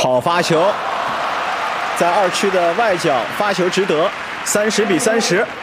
好发球，在2区的外角发球值得，30比30。